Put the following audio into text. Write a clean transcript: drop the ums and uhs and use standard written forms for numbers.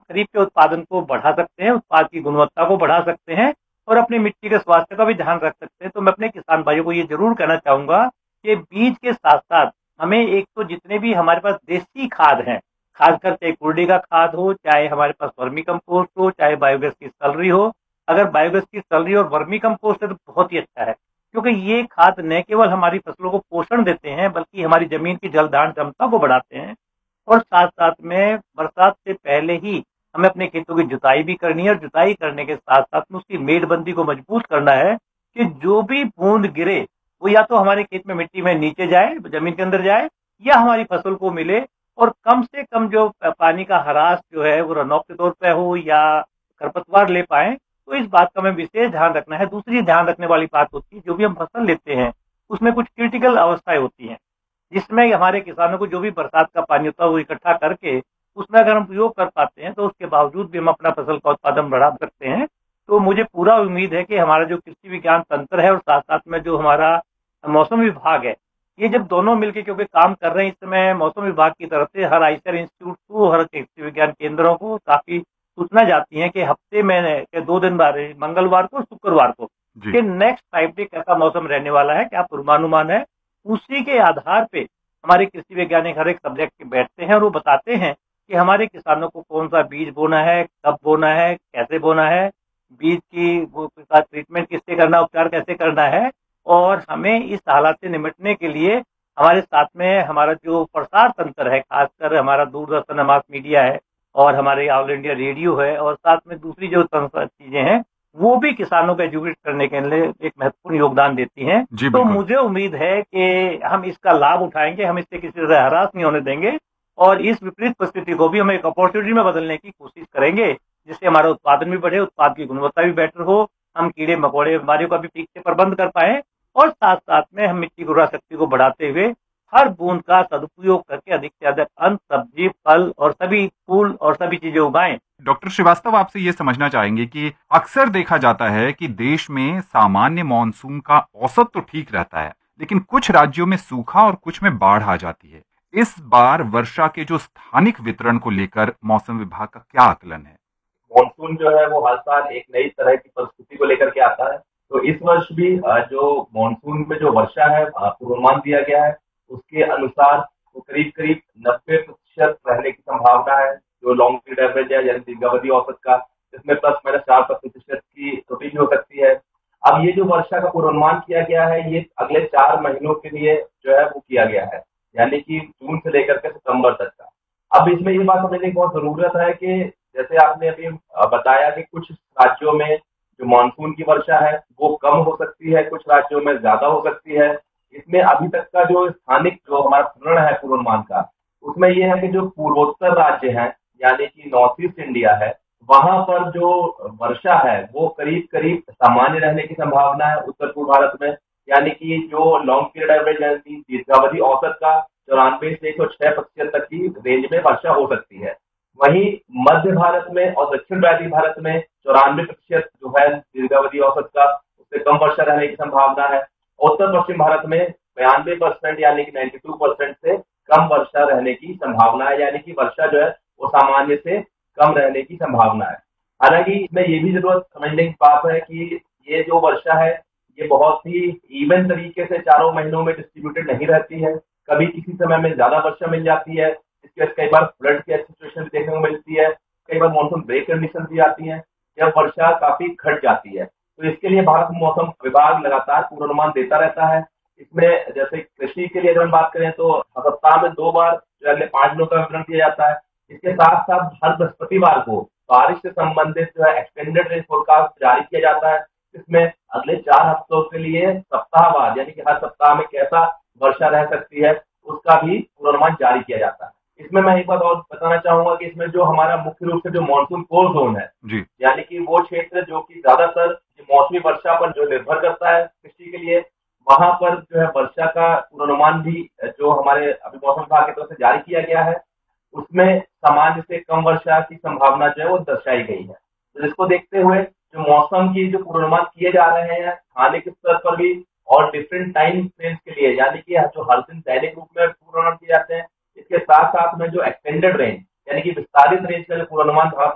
खरीफ के उत्पादन को बढ़ा सकते हैं, उत्पाद की गुणवत्ता को बढ़ा सकते हैं और अपनी मिट्टी के स्वास्थ्य का भी ध्यान रख सकते हैं। तो मैं अपने किसान भाइयों को ये जरूर कहना चाहूंगा कि बीज के साथ साथ हमें एक तो जितने भी हमारे पास देसी खाद हैं, खासकर चाहे कुर्डी का खाद हो, चाहे हमारे पास वर्मी कंपोस्ट हो, चाहे बायोगैस की सलरी हो। अगर बायोगैस की सलरी और वर्मी कंपोस्ट है तो बहुत ही अच्छा है, क्योंकि ये खाद न केवल हमारी फसलों को पोषण देते हैं बल्कि हमारी जमीन की जल धारण क्षमता को बढ़ाते हैं। और साथ साथ में बरसात से पहले ही हमें अपने खेतों की जुताई भी करनी है और जुताई करने के साथ साथ में उसकी मेड़बंदी को मजबूत करना है कि जो भी बूंद गिरे वो या तो हमारे खेत में मिट्टी में नीचे जाए, जमीन के अंदर जाए, या हमारी फसल को मिले। और कम से कम जो पानी का हरास जो है वो रनऑफ के तौर पर हो या खरपतवार ले पाए, तो इस बात का हमें विशेष ध्यान रखना है। दूसरी ध्यान रखने वाली बात होती है, जो भी हम फसल लेते हैं उसमें कुछ क्रिटिकल अवस्थाएं होती हैं, जिसमें हमारे किसानों को जो भी बरसात का पानी होता है वो इकट्ठा करके उसमें अगर हम उपयोग कर पाते हैं तो उसके बावजूद भी हम अपना फसल का उत्पादन बढ़ा सकते हैं। तो मुझे पूरा उम्मीद है कि हमारा जो कृषि विज्ञान तंत्र है और साथ साथ में जो हमारा मौसम विभाग है, ये जब दोनों मिलकर क्योंकि काम कर रहे हैं, इस समय मौसम विभाग की तरफ से हर आईसीआर इंस्टीट्यूट को, हर कृषि विज्ञान केंद्रों को काफी सूचना जाती है कि हफ्ते में के 2 दिन बार, मंगलवार को, शुक्रवार को, कि नेक्स्ट 5 डे कैसा मौसम रहने वाला है, क्या पूर्वानुमान है। उसी के आधार पे हमारे कृषि वैज्ञानिक हर एक सब्जेक्ट के बैठते हैं और वो बताते हैं कि हमारे किसानों को कौन सा बीज बोना है, कब बोना है, कैसे बोना है, बीज की वो ट्रीटमेंट किससे करना, उपचार कैसे करना है। और हमें इस हालात से निपटने के लिए हमारे साथ में हमारा जो प्रसार तंत्र है, खासकर हमारा दूरदर्शन, मास मीडिया है और हमारे ऑल इंडिया रेडियो है, और साथ में दूसरी जो चीजें हैं वो भी किसानों को एजुकेट करने के लिए एक महत्वपूर्ण योगदान देती हैं। तो मुझे उम्मीद है कि हम इसका लाभ उठाएंगे, हम इससे किसी तरह हरास नहीं होने देंगे और इस विपरीत परिस्थिति को भी हम एक अपॉर्चुनिटी में बदलने की कोशिश करेंगे, जिससे हमारा उत्पादन भी बढ़े, उत्पाद की गुणवत्ता भी बेटर हो, हम कीड़े मकोड़े बीमारियों का भी ठीक से प्रबंध कर पाए और साथ साथ में हम मिट्टी की उर्वरा शक्ति को बढ़ाते हुए हर बूंद का सदुपयोग करके अधिक से अधिक अन्न, सब्जी, फल और सभी फूल और सभी चीजें उगाएं। डॉक्टर श्रीवास्तव, आपसे ये समझना चाहेंगे कि अक्सर देखा जाता है कि देश में सामान्य मानसून का औसत तो ठीक रहता है, लेकिन कुछ राज्यों में सूखा और कुछ में बाढ़ आ जाती है। इस बार वर्षा के जो स्थानिक वितरण को लेकर मौसम विभाग का क्या आकलन है? मानसून जो है वो हर साल एक नई तरह की परिस्थिति को लेकर के आता है। तो इस वर्ष भी जो मानसून में जो वर्षा है पूर्वानुमान दिया गया है, उसके अनुसार वो करीब करीब 90% रहने की संभावना है। जो लॉन्ग पीरियड एवरेज है यानी दीर्घावधि औसत का, इसमें +-4% की त्रुटि भी हो सकती है। अब ये जो वर्षा का पूर्वानुमान किया गया है, ये अगले 4 महीनों के लिए जो है वो किया गया है, यानी कि जून से लेकर के सितंबर तक का। अब इसमें ये बात समझने की बहुत जरूरत है कि जैसे आपने अभी बताया कि कुछ राज्यों में जो मानसून की वर्षा है वो कम हो सकती है, कुछ राज्यों में ज्यादा हो सकती है। इसमें अभी तक का जो स्थानिक जो हमारा पूर्ण है पूर्वानुमान का, उसमें यह है कि जो पूर्वोत्तर राज्य हैं यानी कि नॉर्थ ईस्ट इंडिया है, वहां पर जो वर्षा है वो करीब करीब सामान्य रहने की संभावना है उत्तर पूर्व भारत में, यानी कि जो लॉन्ग पीरियड एवरेज यानी दीर्घावधि औसत का 94 से 106% तक की रेंज में वर्षा हो सकती है। वहीं मध्य भारत में और दक्षिण वायव्य भारत में 94% जो है दीर्घावधि औसत का, उससे कम वर्षा रहने की संभावना है। उत्तर पश्चिम भारत में 92% यानी कि 92% से कम वर्षा रहने की संभावना है, यानी कि वर्षा जो है वो सामान्य से कम रहने की संभावना है। हालांकि इसमें ये भी जरूरत समझने की बात है कि ये जो वर्षा है ये बहुत ही इवन तरीके से चारों महीनों में डिस्ट्रीब्यूटेड नहीं रहती है। कभी किसी समय में ज्यादा वर्षा मिल जाती है, इसके कई बार फ्लड की सिचुएशन भी देखने को मिलती है, कई बार मॉनसून ब्रेक कंडीशन भी आती है जब वर्षा काफी घट जाती है। तो इसके लिए भारत मौसम विभाग लगातार पूर्वानुमान देता रहता है। इसमें जैसे कृषि के लिए अगर हम बात करें तो सप्ताह में 2 बार जो अगले 5 दिनों का विवरण दिया जाता है। इसके साथ साथ हर बृहस्पतिवार को बारिश से संबंधित जो है एक्सटेंडेड रेंज फोरकास्ट जारी किया जाता है। इसमें अगले 4 हफ्तों के लिए सप्ताहवार यानी कि हर सप्ताह में कैसा वर्षा रह सकती है उसका भी पूर्वानुमान जारी किया जाता है। इसमें मैं एक बात और बताना चाहूंगा कि इसमें जो हमारा मुख्य रूप से जो मानसून कोर जोन है, यानी कि वो क्षेत्र जो कि ज्यादातर मौसमी वर्षा पर जो निर्भर करता है कृषि के लिए, वहां पर जो है वर्षा का पूर्वानुमान भी जो हमारे अभी मौसम विभाग की तरफ से जारी किया गया है, उसमें सामान्य से कम वर्षा की संभावना जो है वो दर्शाई गई है। तो इसको देखते हुए जो मौसम की जो पूर्वानुमान किए जा रहे हैं स्थानिक स्तर पर भी और डिफरेंट टाइम फ्रेम्स के लिए, यानी कि जो हर दिन दैनिक रूप में पूर्वानुमान किए जाते हैं, इसके साथ साथ में जो एक्सटेंडेड रेंज यानी कि विस्तारित रेंज का जो पूर्वानुमान